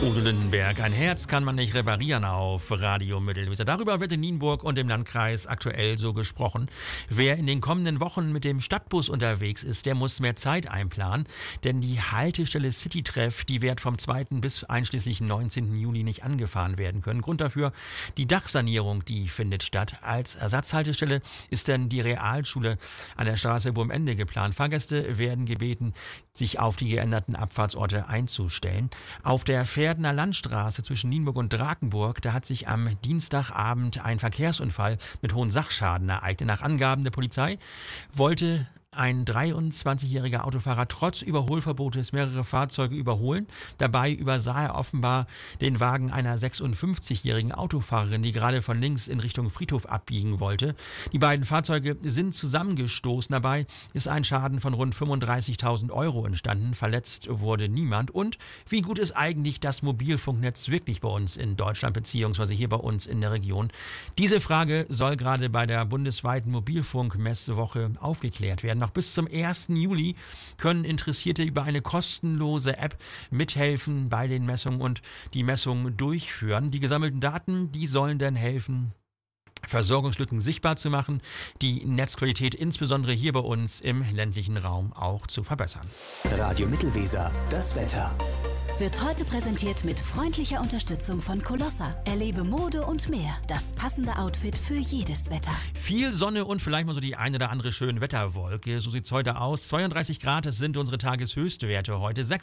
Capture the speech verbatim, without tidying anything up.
Udo Lindenberg, ein Herz kann man nicht reparieren auf Radio Mittelweser. Darüber wird in Nienburg und im Landkreis aktuell so gesprochen. Wer in den kommenden Wochen mit dem Stadtbus unterwegs ist, der muss mehr Zeit einplanen, denn die Haltestelle Citytreff, die wird vom zweiten bis einschließlich neunzehnten Juni nicht angefahren werden können. Grund dafür, die Dachsanierung, die findet statt. Als Ersatzhaltestelle ist dann die Realschule an der Straße Wurmende geplant. Fahrgäste werden gebeten, sich auf die geänderten Abfahrtsorte einzustellen. Auf der Pferdener Landstraße zwischen Nienburg und Drakenburg, da hat sich am Dienstagabend ein Verkehrsunfall mit hohen Sachschaden ereignet. Nach Angaben der Polizei wollte ein dreiundzwanzigjähriger Autofahrer trotz Überholverbotes mehrere Fahrzeuge überholen. Dabei übersah er offenbar den Wagen einer sechsundfünfzigjährigen Autofahrerin, die gerade von links in Richtung Friedhof abbiegen wollte. Die beiden Fahrzeuge sind zusammengestoßen. Dabei ist ein Schaden von rund fünfunddreißigtausend Euro entstanden. Verletzt wurde niemand. Und wie gut ist eigentlich das Mobilfunknetz wirklich bei uns in Deutschland beziehungsweise hier bei uns in der Region? Diese Frage soll gerade bei der bundesweiten Mobilfunkmessewoche aufgeklärt werden. Noch bis zum ersten Juli können Interessierte über eine kostenlose App mithelfen bei den Messungen und die Messungen durchführen. Die gesammelten Daten, die sollen dann helfen, Versorgungslücken sichtbar zu machen, die Netzqualität insbesondere hier bei uns im ländlichen Raum auch zu verbessern. Radio Mittelweser, das Wetter. Wird heute präsentiert mit freundlicher Unterstützung von Colossa. Erlebe Mode und mehr. Das passende Outfit für jedes Wetter. Viel Sonne und vielleicht mal so die eine oder andere schöne Wetterwolke. So sieht's heute aus. zweiunddreißig Grad, das sind unsere Tageshöchstwerte heute.